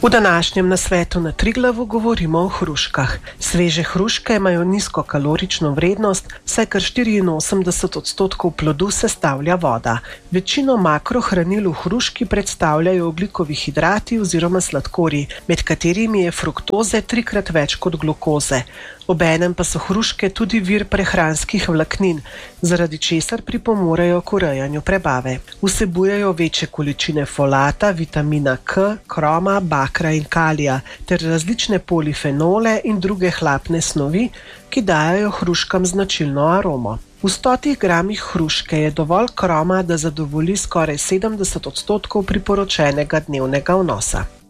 V današnjem nasvetu na Triglavu govorimo o hruškah. Sveže hruške imajo nizko kalorično vrednost, saj kar 84% plodu sestavlja voda. Večino makrohranil v hruški predstavljajo ogljikovi hidrati oziroma sladkorji, med katerimi je fruktoze 3-krat več kot glukoze. Obenem pa so hruške tudi vir prehranskih vlaknin, zaradi česar pripomorejo k urejanju prebave. Vsebujejo večje količine folata, vitamina K, kroma, bakra in kalija ter različne polifenole in druge hlapne snovi, ki dajejo hruškam značilno aromo. V 100 gramih hruške je dovolj kroma, da zadovolji skoraj 70% priporočenega dnevnega vnosa.